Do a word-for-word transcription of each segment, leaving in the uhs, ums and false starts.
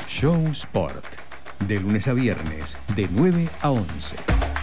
Show Sport, de lunes a viernes, de nueve a once.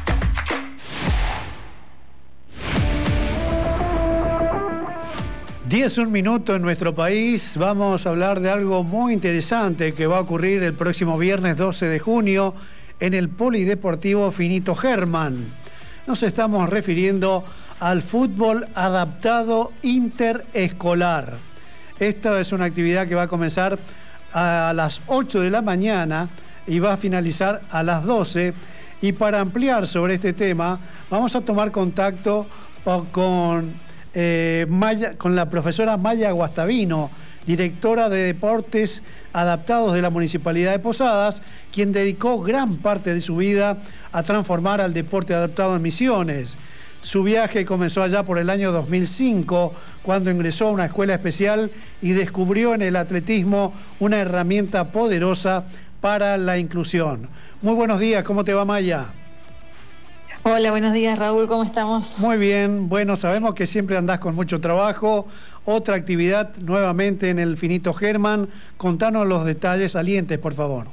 diez, un minuto en nuestro país. Vamos a hablar de algo muy interesante que va a ocurrir el próximo viernes doce de junio en el Polideportivo Finito Hermann. Nos estamos refiriendo al fútbol adaptado interescolar. Esta es una actividad que va a comenzar a las ocho de la mañana y va a finalizar a las doce. Y para ampliar sobre este tema, vamos a tomar contacto con, eh, Maya, con la profesora Maya Guastavino, directora de Deportes Adaptados de la Municipalidad de Posadas, quien dedicó gran parte de su vida a transformar al deporte adaptado en Misiones. Su viaje comenzó allá por el año dos mil cinco, cuando ingresó a una escuela especial y descubrió en el atletismo una herramienta poderosa para la inclusión. Muy buenos días, ¿cómo te va, Maya? Hola, buenos días, Raúl, ¿cómo estamos? Muy bien, bueno, sabemos que siempre andás con mucho trabajo. Otra actividad nuevamente en el Finito Hermann. Contanos los detalles salientes, por favor.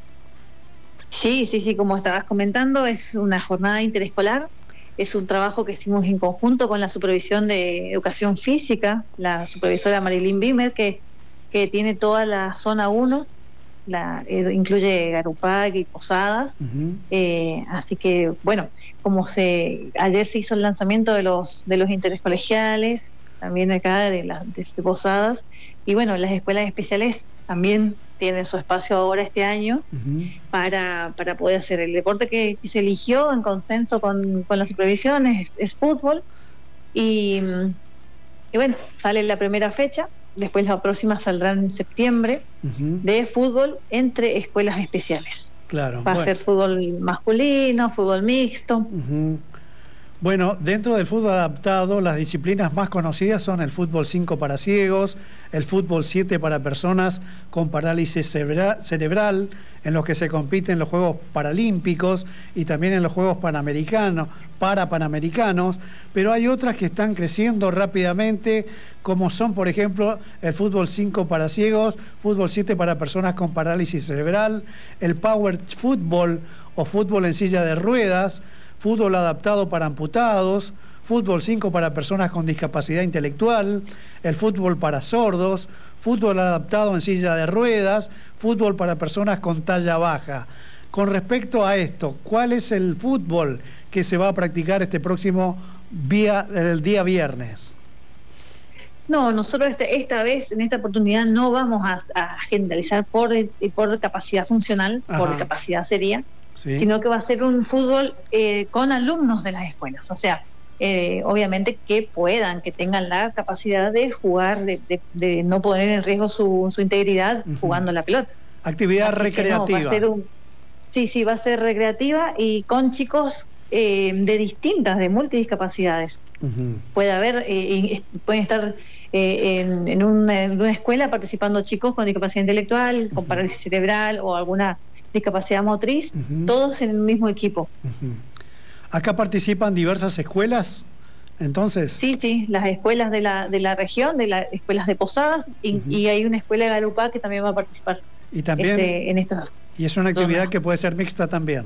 Sí, sí, sí, como estabas comentando, es una jornada interescolar. Es un trabajo que hicimos en conjunto con la supervisión de educación física, la supervisora Marilyn Bimer, que, que tiene toda la zona uno, la, eh, incluye Garupag y Posadas. Uh-huh. eh, así que, bueno, como se ayer se hizo el lanzamiento de los de los interescolegiales, también acá de las de Posadas, y bueno, las escuelas especiales también tienen su espacio ahora este año. Uh-huh. para, para poder hacer el deporte que, que se eligió en consenso con, con la supervisión es, es fútbol, y, y bueno, sale la primera fecha, después la próxima saldrá en septiembre. Uh-huh. De fútbol entre escuelas especiales. Claro. Va bueno. a ser fútbol masculino, fútbol mixto. Uh-huh. Bueno, dentro del fútbol adaptado, las disciplinas más conocidas son el fútbol cinco para ciegos, el fútbol siete para personas con parálisis cerebra- cerebral, en los que se compiten en los Juegos Paralímpicos y también en los Juegos Panamericanos, para Panamericanos, pero hay otras que están creciendo rápidamente, como son, por ejemplo, el fútbol cinco para ciegos, fútbol siete para personas con parálisis cerebral, el power fútbol o fútbol en silla de ruedas, fútbol adaptado para amputados, fútbol cinco para personas con discapacidad intelectual, el fútbol para sordos, fútbol adaptado en silla de ruedas, fútbol para personas con talla baja. Con respecto a esto, ¿cuál es el fútbol que se va a practicar este próximo día, el día viernes? No, nosotros este, esta vez, en esta oportunidad, no vamos a, a generalizar por, por capacidad funcional, Ajá. por capacidad sería, Sí. sino que va a ser un fútbol eh, con alumnos de las escuelas, o sea, eh, obviamente que puedan, que tengan la capacidad de jugar, de, de, de no poner en riesgo su, su integridad uh-huh. jugando la pelota. Actividad Así recreativa. No, va a ser un, sí, sí, va a ser recreativa y con chicos eh, de distintas, de multidiscapacidades. Uh-huh. Puede haber, eh, pueden estar eh, en, en, una, en una escuela participando chicos con discapacidad intelectual, uh-huh. con parálisis cerebral o alguna discapacidad motriz, uh-huh. todos en el mismo equipo. Uh-huh. ¿Acá participan diversas escuelas, entonces? Sí, sí, las escuelas de la de la región, de las escuelas de Posadas, y, uh-huh. y hay una escuela de Garupá que también va a participar. Y también este, en estos. Y es una actividad que puede ser mixta también.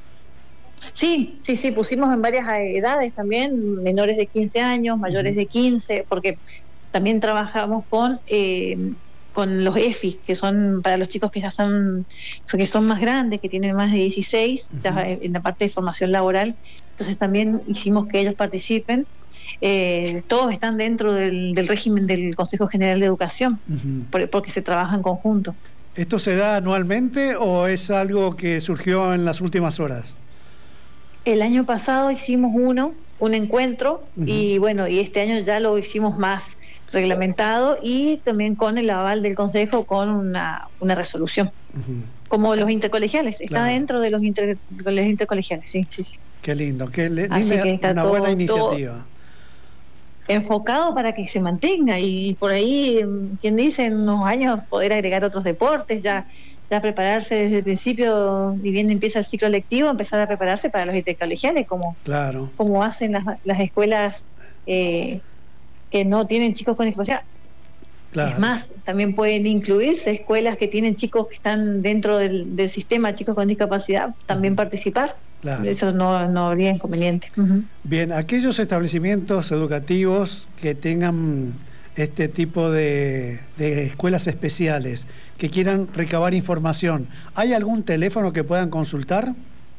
Sí, sí, sí, pusimos en varias edades también, menores de quince años, mayores uh-huh. de quince, porque también trabajamos con eh, con los E F I, que son para los chicos que ya son, que son más grandes, que tienen más de dieciséis, uh-huh. ya en la parte de formación laboral. Entonces también hicimos que ellos participen. Eh, todos están dentro del, del régimen del Consejo General de Educación, uh-huh. por, porque se trabaja en conjunto. ¿Esto se da anualmente o es algo que surgió en las últimas horas? El año pasado hicimos uno, un encuentro, uh-huh. y bueno, y este año ya lo hicimos más reglamentado y también con el aval del Consejo con una, una resolución. Uh-huh. Como los intercolegiales, está claro. dentro de los, inter, los intercolegiales, sí, sí, sí. Qué lindo, qué le, que una todo, buena iniciativa. Enfocado para que se mantenga y por ahí, quien dice, en unos años poder agregar otros deportes, ya ya prepararse desde el principio, y bien empieza el ciclo lectivo, empezar a prepararse para los intercolegiales, como, claro. como hacen las, las escuelas eh, que no tienen chicos con discapacidad. Claro. Es más, también pueden incluirse escuelas que tienen chicos que están dentro del, del sistema, chicos con discapacidad, también uh-huh. participar. Claro. Eso no, no habría inconveniente. Uh-huh. Bien, aquellos establecimientos educativos que tengan este tipo de, de escuelas especiales, que quieran recabar información, ¿hay algún teléfono que puedan consultar?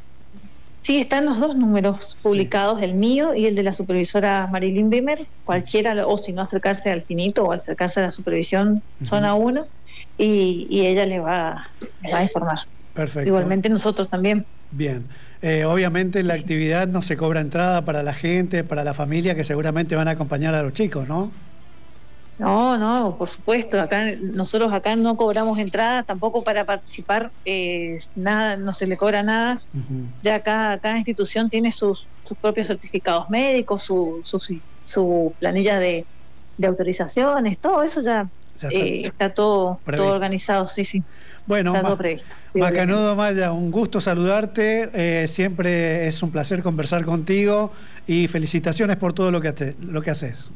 Sí, están los dos números publicados, sí. El mío y el de la supervisora Marilyn Bimer, cualquiera, o si no acercarse al Finito o acercarse a la supervisión uh-huh. zona uno, y, y ella le va, le va a informar. Perfecto. Igualmente nosotros también. Bien, eh, obviamente la actividad no se cobra entrada para la gente, para la familia que seguramente van a acompañar a los chicos, ¿no? No, no, por supuesto. Acá nosotros acá no cobramos entrada, tampoco para participar, eh, nada, no se le cobra nada. Uh-huh. Ya cada, cada institución tiene sus, sus propios certificados médicos, su, su, su planilla de, de autorizaciones, todo eso ya, ya está, eh, está todo, todo organizado, sí, sí. Bueno, está Ma- todo previsto. Sí, Macanudo Maya, un gusto saludarte, eh, siempre es un placer conversar contigo y felicitaciones por todo lo que, hace, lo que haces.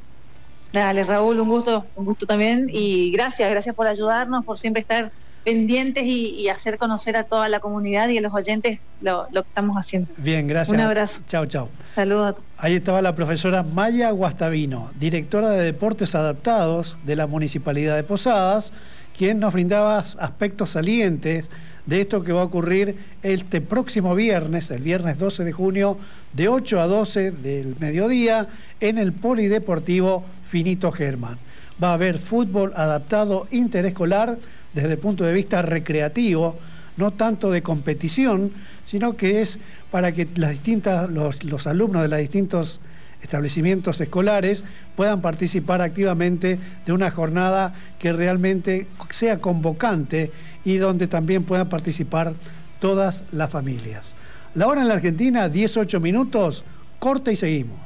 Dale, Raúl, un gusto, un gusto también, y gracias, gracias por ayudarnos, por siempre estar pendientes y, y hacer conocer a toda la comunidad y a los oyentes lo, lo que estamos haciendo. Bien, gracias. Un abrazo. Chao, chao. Saludos. Ahí estaba la profesora Maya Guastavino, directora de Deportes Adaptados de la Municipalidad de Posadas, quien nos brindaba aspectos salientes de esto que va a ocurrir este próximo viernes, el viernes doce de junio, de ocho a doce del mediodía, en el Polideportivo Finito Hermann. Va a haber fútbol adaptado interescolar desde el punto de vista recreativo, no tanto de competición, sino que es para que las distintas, los, los alumnos de los distintos establecimientos escolares puedan participar activamente de una jornada que realmente sea convocante y donde también puedan participar todas las familias. La hora en la Argentina, dieciocho minutos, corte y seguimos.